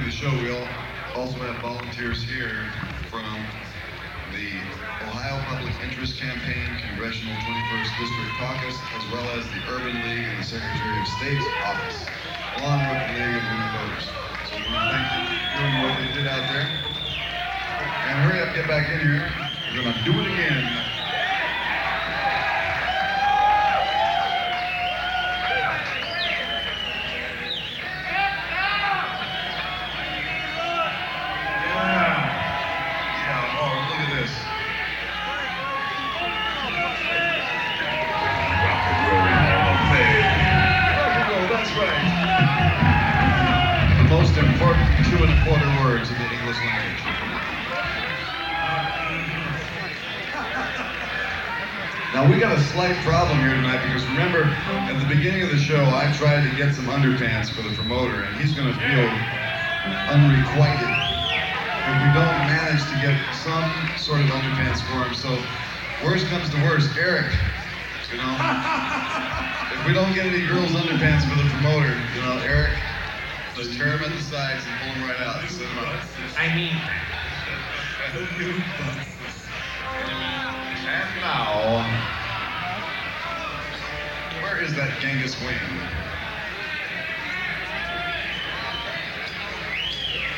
the show, we also have volunteers here from the Ohio Public Interest Campaign Congressional 21st District Caucus, as well as the Urban League and the Secretary of State's office, along with the League of Women Voters. So we want to thank them for doing what they did out there. And hurry up, get back in here. We're going to do it again. Words in the English language. Now we got a slight problem here tonight because remember at the beginning of the show I tried to get some underpants for the promoter and he's going to feel unrequited if we don't manage to get some sort of underpants for him. So worst comes to worst, Eric, you know, if we don't get any girls' underpants for the promoter, you know, Eric, just tear them at the sides and pull them right out. And send them out. And now, where is that Genghis Wing?